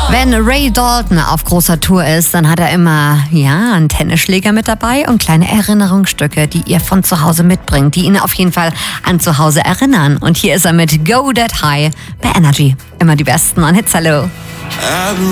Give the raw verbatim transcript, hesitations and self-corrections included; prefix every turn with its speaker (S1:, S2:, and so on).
S1: Wenn Ray Dalton auf großer Tour ist, dann hat er immer, ja, einen Tennisschläger mit dabei und kleine Erinnerungsstücke, die ihr von zu Hause mitbringt, die ihn auf jeden Fall an zu Hause erinnern. Und hier ist er mit Go That High bei Energy. Immer die besten und Hits, hallo.